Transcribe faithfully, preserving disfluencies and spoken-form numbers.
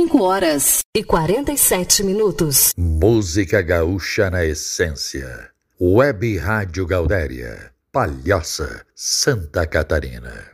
cinco horas e quarenta e sete minutos. Música gaúcha na essência. Web Rádio Gaudéria, Palhoça, Santa Catarina.